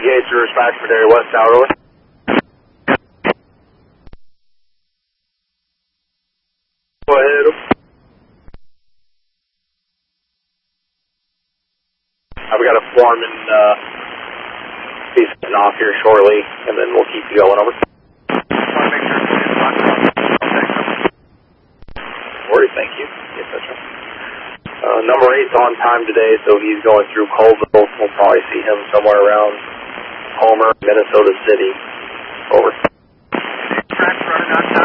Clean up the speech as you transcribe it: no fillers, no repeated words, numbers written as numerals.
Gates to dispatch for Dairy West Tower, over. Go ahead. I've got a foreman be sitting off here shortly, and then we'll keep you going, over. Corey, thank you. Yes, that's right. Number 8's on time today, so he's going through Colville. We'll probably see him somewhere around Homer, Minnesota City. Over. Running on time.